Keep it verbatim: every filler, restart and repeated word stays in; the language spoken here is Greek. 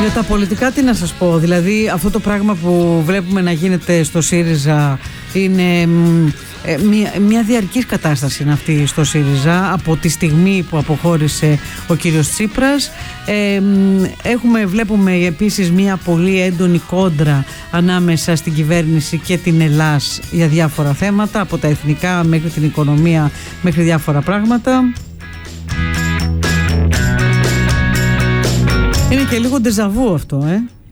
Για τα πολιτικά τι να σας πω, δηλαδή αυτό το πράγμα που βλέπουμε να γίνεται στο ΣΥΡΙΖΑ είναι ε, μια, μια διαρκής κατάσταση είναι αυτή στο ΣΥΡΙΖΑ από τη στιγμή που αποχώρησε ο κύριος Τσίπρας. Ε, έχουμε, βλέπουμε επίσης μια πολύ έντονη κόντρα ανάμεσα στην κυβέρνηση και την Ελλάς για διάφορα θέματα, από τα εθνικά μέχρι την οικονομία μέχρι διάφορα πράγματα. Είναι και λίγο ντεζαβού αυτό, ε.